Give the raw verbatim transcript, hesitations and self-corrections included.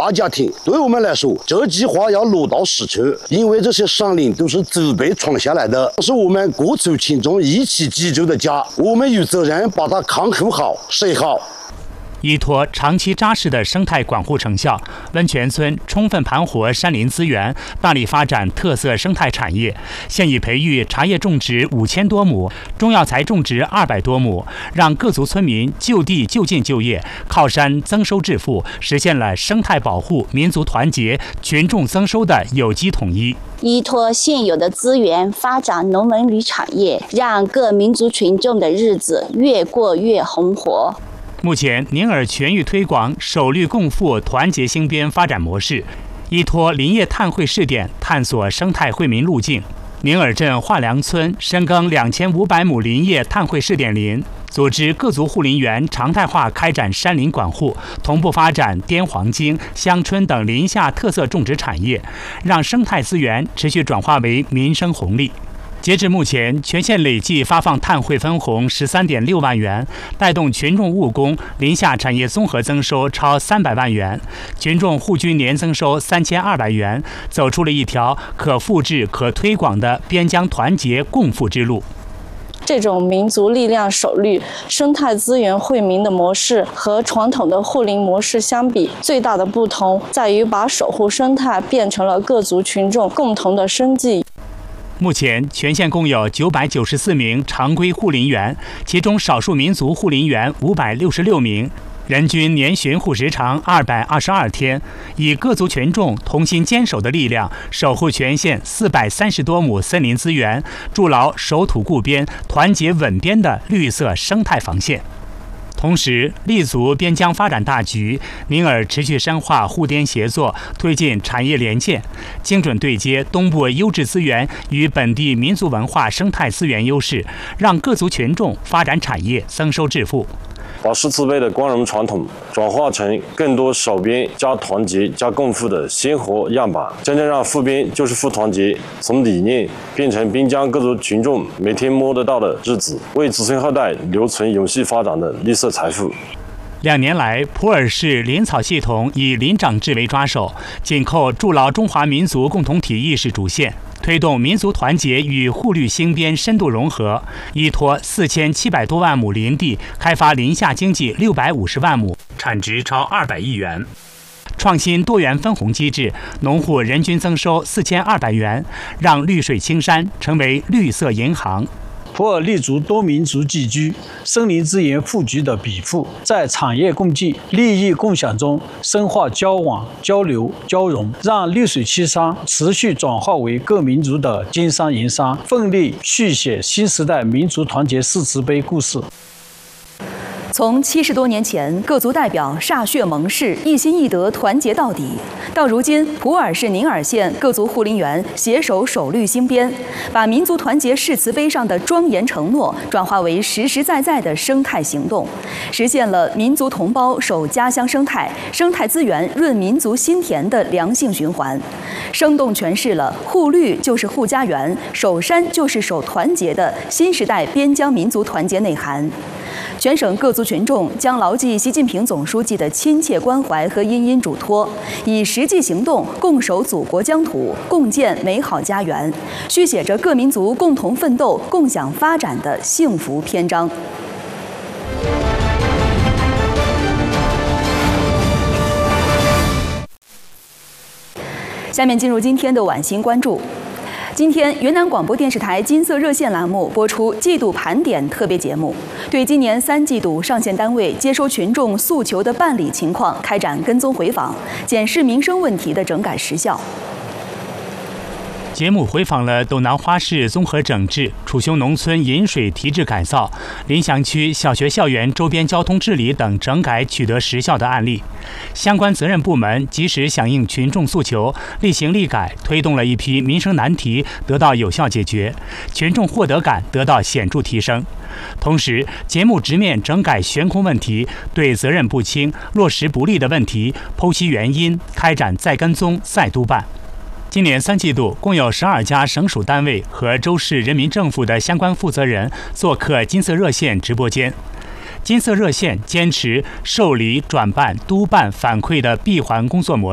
大家庭。对我们来说，这计划要落到实处，因为这些山林都是祖辈传下来的，是我们各族群众一起居住的家，我们有责任把它看护好、守好。 依托长期扎实的生态管护成效，温泉村充分盘活山林资源，大力发展特色生态产业。现已培育茶叶种植五千多亩，中药材种植二百多亩，让各族村民就地就近就业，靠山增收致富，实现了生态保护、民族团结、群众增收的有机统一。 依托现有的资源发展农文旅产业，让各民族群众的日子越过越红火。 目前，宁洱全域推广首绿共富团结兴编发展模式，依托林业碳汇试点，探索生态惠民路径。宁洱镇华良村深耕两千五百亩林业碳汇试点林，组织各族护林员常态化开展山林管护，同步发展滇黄精、香椿等林下特色种植产业，让生态资源持续转化为民生红利。截至目前，全县累计发放碳汇分红十三点六万元，带动群众务工，林下产业综合增收超三百万元，群众户居年增收三千二百元，走出了一条可复制、可推广的边疆团结共富之路。 这种民族力量首绿生态资源惠民的模式和传统的护林模式相比，最大的不同在于把守护生态变成了各族群众共同的生计。 目前，全县共有九百九十四名常规护林员，其中少数民族护林员五百六十六名，人均年巡护时长二百二十二天，以各族群众同心坚守的力量，守护全县四百三十多亩森林资源，筑牢守土固边、团结稳边的绿色生态防线。同时，立足边疆发展大局，宁洱持续深化沪滇协作，推进产业联建，精准对接东部优质资源与本地民族文化生态资源优势，让各族群众发展产业、增收致富。 把诗词碑的光荣传统转化成更多守边加团结加共富的鲜活样板，真正让富边就是富团结从理念变成滨江各族群众每天摸得到的日子，为子孙后代留存永续发展的绿色财富。 两年来，普洱市林草系统以林长制为抓手，紧扣筑牢中华民族共同体意识主线，推动民族团结与护绿兴编深度融合，依托四千七百多万亩林地，开发林下经济六百五十万亩，产值超二百亿元。创新多元分红机制，农户人均增收四千二百元，让绿水青山成为绿色银行。 普洱立足多民族聚居、森林资源富集的比附，在产业共济、利益共享中深化交往、交流、交融，让绿水青山持续转化为各民族的金山银山，奋力续写新时代民族团结誓词碑故事。 从七十多年前各族代表歃血盟誓、一心一德团结到底，到如今普洱市宁洱县各族护林员携手守绿兴编，把民族团结誓词碑上的庄严承诺转化为实实在在的生态行动，实现了民族同胞守家乡生态、生态资源润民族心田的良性循环，生动诠释了护绿就是护家园、守山就是守团结的新时代边疆民族团结内涵。全省各族群众将牢记习近平总书记的亲切关怀和殷殷嘱托，以实际行动共守祖国疆土，共建美好家园，续写着各民族共同奋斗、共享发展的幸福篇章。下面进入今天的晚星关注。今天，云南广播电视台金色热线栏目播出季度盘点特别节目，对今年三季度上线单位接收群众诉求的办理情况开展跟踪回访，检视民生问题的整改实效。 节目回访了斗南花市综合整治、楚雄农村饮水提质改造、临祥区小学校园周边交通治理等整改取得实效的案例。相关责任部门及时响应群众诉求，力行力改，推动了一批民生难题得到有效解决，群众获得感得到显著提升。同时，节目直面整改悬空问题，对责任不清、落实不力的问题剖析原因，开展再跟踪、再督办。今年三季度，共有十二家省属单位和州市人民政府的相关负责人做客金色热线直播间。金色热线坚持受理、转办、督办、反馈的闭环工作模式。